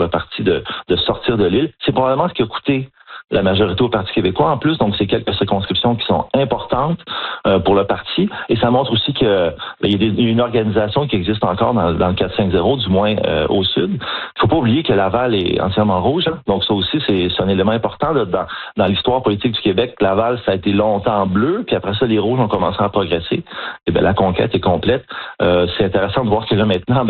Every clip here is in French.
le parti de sortir de l'île. C'est probablement ce qui a coûté la majorité au Parti québécois en plus, donc c'est quelques circonscriptions qui sont importantes pour le parti, et ça montre aussi que il y a une organisation qui existe encore dans le 450, du moins au sud. Il faut pas oublier que Laval est entièrement rouge, hein, donc ça aussi c'est un élément important là, dans l'histoire politique du Québec. Laval, ça a été longtemps bleu, puis après ça les rouges ont commencé à progresser. Et la conquête est complète. C'est intéressant de voir que là maintenant,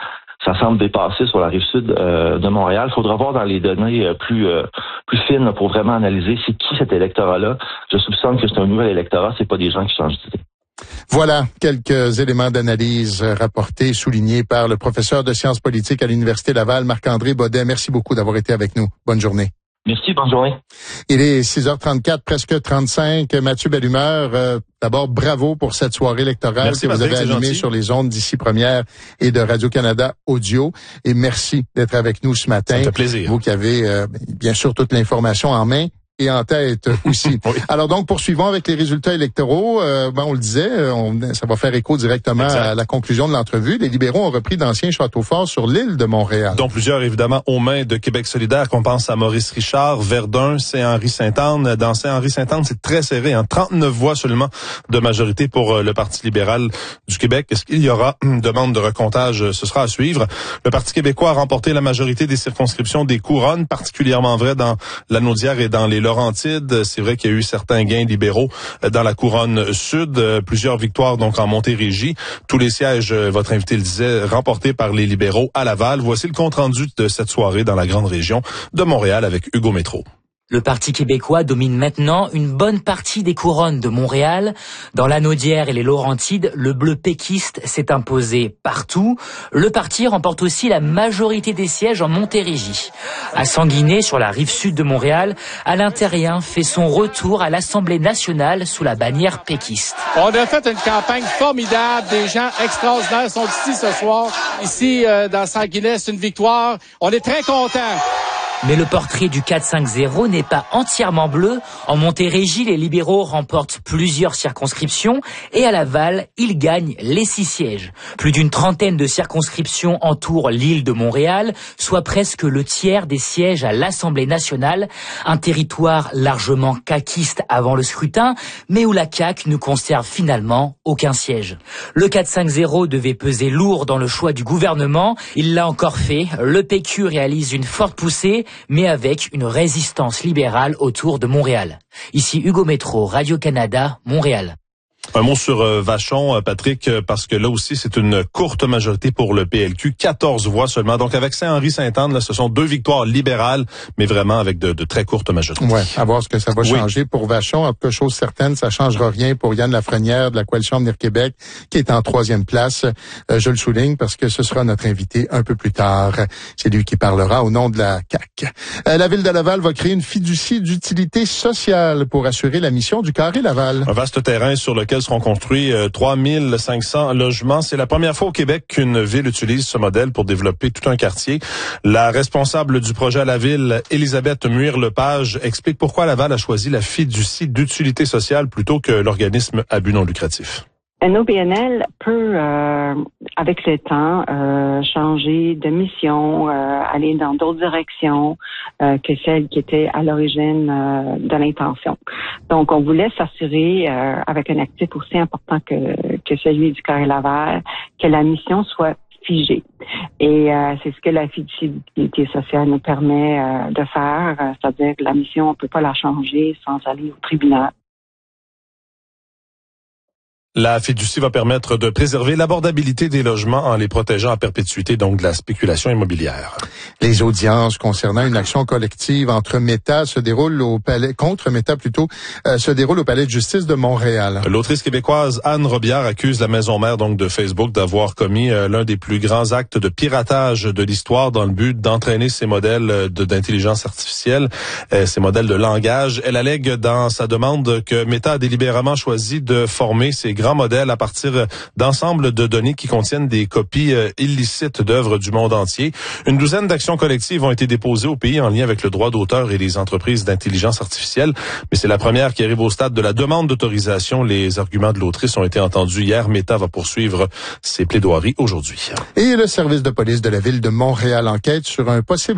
ça semble dépasser sur la rive sud de Montréal. Il faudra voir dans les données plus fines là, pour vraiment analyser c'est qui cet électorat-là. Je soupçonne que c'est un nouvel électorat, c'est pas des gens qui changent d'idée. Voilà quelques éléments d'analyse rapportés, soulignés par le professeur de sciences politiques à l'Université Laval, Marc-André Baudet. Merci beaucoup d'avoir été avec nous. Bonne journée. Merci, bonne journée. Il est 6h34, presque 35. Mathieu Bellumeur, d'abord, bravo pour cette soirée électorale. Merci, que vous avez animée sur les ondes d'Ici Première et de Radio-Canada Audio. Et merci d'être avec nous ce matin. Ça me fait plaisir. Vous qui avez, bien sûr, toute l'information en main et en tête aussi. Oui. Alors donc, poursuivons avec les résultats électoraux. On le disait, ça va faire écho directement à la conclusion de l'entrevue. Les libéraux ont repris d'anciens châteaux forts sur l'île de Montréal. Dont plusieurs, évidemment, aux mains de Québec solidaire, qu'on pense à Maurice Richard, Verdun, Saint-Henri-Sainte-Anne. Dans Saint-Henri-Sainte-Anne, c'est très serré, 39 voix seulement de majorité pour le Parti libéral du Québec. Est-ce qu'il y aura une demande de recomptage? Ce sera à suivre. Le Parti québécois a remporté la majorité des circonscriptions des couronnes, particulièrement vrai dans Lanaudière et dans les Laurentides. C'est vrai qu'il y a eu certains gains libéraux dans la couronne sud, plusieurs victoires donc en Montérégie. Tous les sièges, votre invité le disait, remportés par les libéraux à Laval. Voici le compte-rendu de cette soirée dans la grande région de Montréal avec Hugo Métro. Le Parti québécois domine maintenant une bonne partie des couronnes de Montréal. Dans Lanaudière et les Laurentides, le bleu péquiste s'est imposé partout. Le parti remporte aussi la majorité des sièges en Montérégie. À Sanguinet, sur la rive sud de Montréal, Alain Terrien fait son retour à l'Assemblée nationale sous la bannière péquiste. On a fait une campagne formidable. Des gens extraordinaires sont ici ce soir. Ici, dans Sanguinet, c'est une victoire. On est très contents. Mais le portrait du 4-5-0 n'est pas entièrement bleu. En Montérégie, les libéraux remportent plusieurs circonscriptions et à Laval, ils gagnent les 6 sièges. Plus d'une trentaine de circonscriptions entourent l'île de Montréal, soit presque le tiers des sièges à l'Assemblée nationale, un territoire largement caquiste avant le scrutin, mais où la CAQ ne conserve finalement aucun siège. Le 4-5-0 devait peser lourd dans le choix du gouvernement. Il l'a encore fait. Le PQ réalise une forte poussée, mais avec une résistance libérale autour de Montréal. Ici Hugo Métro, Radio-Canada, Montréal. Un mot sur Vachon, Patrick, parce que là aussi, c'est une courte majorité pour le PLQ, 14 voix seulement. Donc, avec Saint-Henri-Sainte-Anne, là, ce sont 2 victoires libérales, mais vraiment avec de très courtes majorités. Ouais, à voir ce que ça va changer pour Vachon. En tout cas, chose certaine, ça changera rien pour Yann Lafrenière de la Coalition Avenir Québec, qui est en 3e place. Je le souligne parce que ce sera notre invité un peu plus tard. C'est lui qui parlera au nom de la CAQ. La Ville de Laval va créer une fiducie d'utilité sociale pour assurer la mission du Carré Laval. Un vaste terrain sur lequel seront construits 3500 logements. C'est la première fois au Québec qu'une ville utilise ce modèle pour développer tout un quartier. La responsable du projet à la ville, Elisabeth Muir-Lepage, explique pourquoi Laval a choisi la fiducie d'utilité sociale plutôt que l'organisme à but non lucratif. Un OBNL peut, avec le temps, changer de mission, aller dans d'autres directions que celle qui était à l'origine de l'intention. Donc, on voulait s'assurer, avec un actif aussi important que celui du Carré Laval, que la mission soit figée. Et c'est ce que la fiducialité sociale nous permet de faire, c'est-à-dire que la mission, on peut pas la changer sans aller au tribunal. La fiducie va permettre de préserver l'abordabilité des logements en les protégeant à perpétuité donc de la spéculation immobilière. Les audiences concernant une action collective entre Meta se déroulent au palais, contre Meta plutôt, se déroulent au palais de justice de Montréal. L'autrice québécoise Anne Robillard accuse la maison mère donc de Facebook d'avoir commis l'un des plus grands actes de piratage de l'histoire dans le but d'entraîner ces modèles d'intelligence artificielle, ces modèles de langage. Elle allègue dans sa demande que Meta a délibérément choisi de former ces grands modèles à partir d'ensemble de données qui contiennent des copies illicites d'œuvres du monde entier. Une douzaine d'actions collectives ont été déposées au pays en lien avec le droit d'auteur et les entreprises d'intelligence artificielle, mais c'est la première qui arrive au stade de la demande d'autorisation. Les arguments de l'autrice ont été entendus hier. Meta va poursuivre ses plaidoiries aujourd'hui. Et le service de police de la ville de Montréal enquête sur un possible